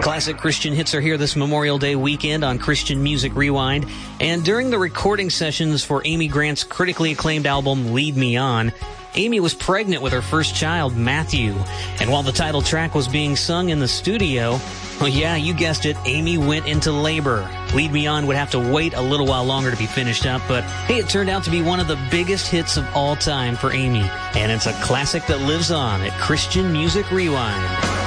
Classic Christian hits are here this Memorial Day weekend on Christian Music Rewind. And during the recording sessions for Amy Grant's critically acclaimed album, Lead Me On, Amy was pregnant with her first child, Matthew. And while the title track was being sung in the studio, well, yeah, you guessed it, Amy went into labor. Lead Me On would have to wait a little while longer to be finished up, but hey, it turned out to be one of the biggest hits of all time for Amy. And it's a classic that lives on at Christian Music Rewind.